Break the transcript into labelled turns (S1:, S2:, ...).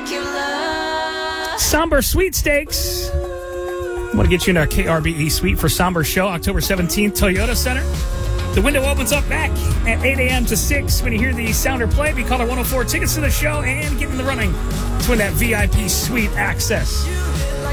S1: Somber Sweepstakes. I want to get you in our KRBE suite for Somber Show, October 17th, Toyota Center. The window opens up back at 8 a.m. to 6. When you hear the sounder play, be caller 104 tickets to the show and get in the running to win that VIP suite access.